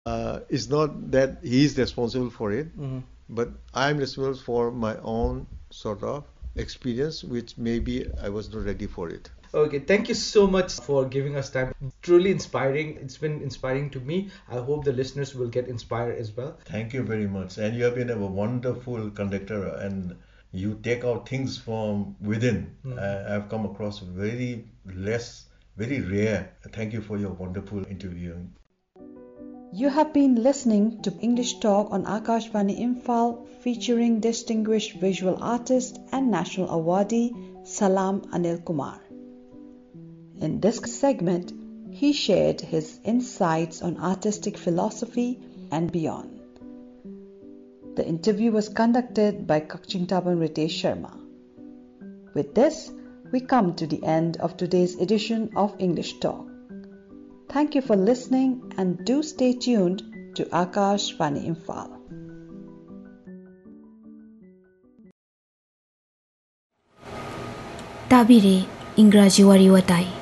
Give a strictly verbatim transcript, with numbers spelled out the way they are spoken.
Uh, it's not that he is responsible for it, Mm-hmm. but I'm responsible for my own sort of experience, which maybe I was not ready for it. Okay, thank you so much for giving us time. Truly inspiring. It's been inspiring to me. I hope the listeners will get inspired as well. Thank you very much. And you have been a wonderful conductor, and you take out things from within. Mhm. I, I've come across very less, very rare. Thank you for your wonderful interviewing. You have been listening to English Talk on Akashvani Imphal featuring distinguished visual artist and national awardee Salam Anil Kumar. In this segment, he shared his insights on artistic philosophy and beyond. The interview was conducted by Kakchingtaban Ritesh Sharma. With this, we come to the end of today's edition of English Talk. Thank you for listening and do stay tuned to Akashvani Imphal. Tabire Ingraji Wari Watai.